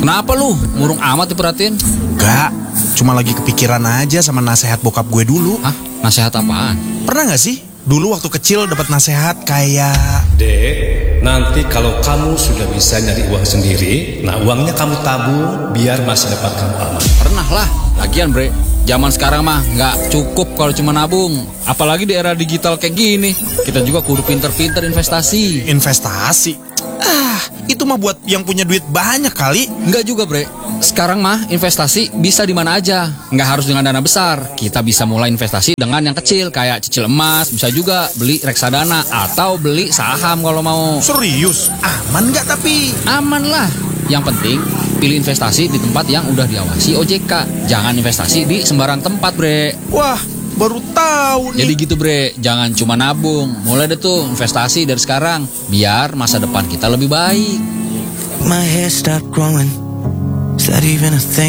Kenapa lu? Murung amat diperhatiin. Gak, cuma lagi kepikiran aja sama nasihat bokap gue dulu. Hah? Nasihat apaan? Pernah gak sih? Dulu waktu kecil dapat nasihat kayak... Dek, nanti kalau kamu sudah bisa nyari uang sendiri, nah uangnya kamu tabung biar masa depan kamu aman. Pernah lah. Lagian bre, zaman sekarang mah nggak cukup kalau cuma nabung. Apalagi di era digital kayak gini. Kita juga kudu pinter-pinter investasi. Investasi? Itu mah buat yang punya duit banyak kali. Enggak juga bre. Sekarang mah investasi bisa di mana aja. Nggak harus dengan dana besar. Kita bisa mulai investasi dengan yang kecil. Kayak cicil emas, bisa juga beli reksadana atau beli saham kalau mau. Serius? Aman gak tapi? Aman lah. Yang penting pilih investasi di tempat yang udah diawasi OJK. Jangan investasi di sembarang tempat bre. Wah, baru tahu nih. Jadi gitu bre, jangan cuma nabung. Mulai deh tuh investasi dari sekarang, biar masa depan kita lebih baik. My hair stopped growing. Is that even a thing?